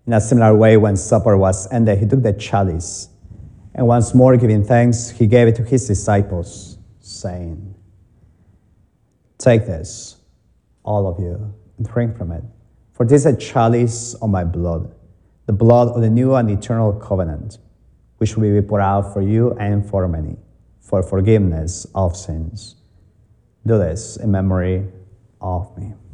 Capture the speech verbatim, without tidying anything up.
In a similar way, when supper was ended, he took the chalice, and once more giving thanks, he gave it to his disciples, saying, "Take this, all of you, and drink from it, for this is a chalice of my blood, the blood of the new and eternal covenant, which will be poured out for you and for many, for forgiveness of sins. Do this in memory of me."